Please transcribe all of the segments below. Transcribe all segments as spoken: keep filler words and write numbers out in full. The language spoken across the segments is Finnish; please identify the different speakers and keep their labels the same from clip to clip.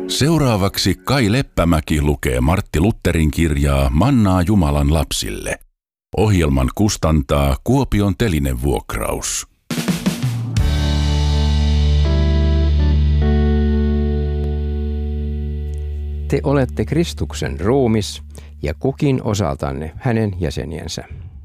Speaker 1: Seuraavaksi Kai Leppämäki lukee Martti Lutherin kirjaa Mannaa Jumalan lapsille. Ohjelman kustantaa Kuopion Telinevuokraus.
Speaker 2: Te olette Kristuksen ruumis ja kukin osaltanne hänen jäseniensä.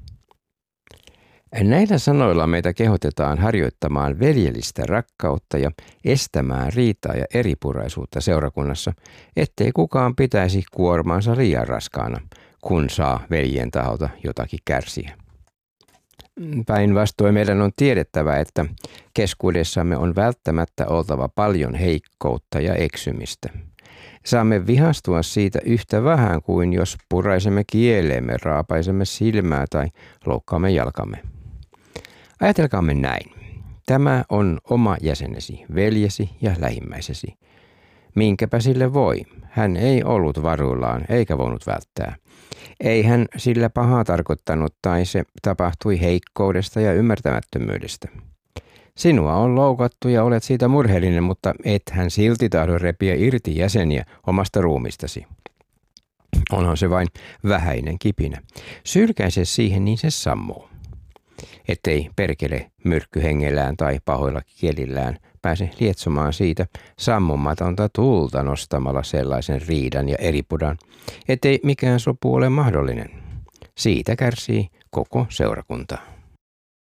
Speaker 2: Näillä sanoilla meitä kehotetaan harjoittamaan veljellistä rakkautta ja estämään riitaa ja eripuraisuutta seurakunnassa, ettei kukaan pitäisi kuormaansa liian raskaana, kun saa veljen taholta jotakin kärsiä. Päinvastoin meidän on tiedettävä, että keskuudessamme on välttämättä oltava paljon heikkoutta ja eksymistä. Saamme vihastua siitä yhtä vähän kuin jos puraisemme kieleemme, raapaisemme silmää tai loukkaamme jalkamme. Ajatelkaamme näin. Tämä on oma jäsenesi, veljesi ja lähimmäisesi. Minkäpä sille voi? Hän ei ollut varuillaan eikä voinut välttää. Ei hän sillä pahaa tarkoittanut tai se tapahtui heikkoudesta ja ymmärtämättömyydestä. Sinua on loukattu ja olet siitä murheellinen, mutta et hän silti tahdo repiä irti jäseniä omasta ruumistasi. Onhan se vain vähäinen kipinä. Sylkäise siihen, niin se sammuu. Ettei perkele myrkkyhengellään tai pahoilla kielillään pääse lietsomaan siitä sammumatonta tuulta nostamalla sellaisen riidan ja eripudan, ettei mikään sopu ole mahdollinen. Siitä kärsii koko seurakunta.